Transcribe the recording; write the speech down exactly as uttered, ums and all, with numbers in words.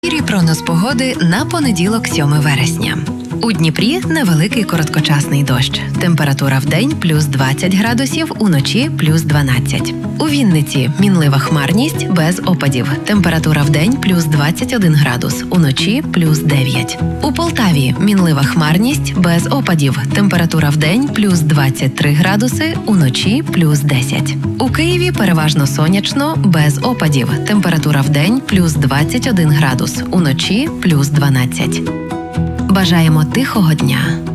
Ірі прогноз погоди на понеділок, сьоме вересня. У Дніпрі невеликий короткочасний дощ. Температура вдень плюс двадцять градусів, уночі плюс дванадцять. У Вінниці мінлива хмарність без опадів. Температура вдень плюс двадцять один градус, уночі плюс дев'ять. У Полтаві мінлива хмарність без опадів. Температура вдень плюс двадцять три градуси, уночі плюс десять. У Києві переважно сонячно, без опадів. Температура вдень плюс двадцять один градус, уночі плюс дванадцять. Бажаємо тихого дня.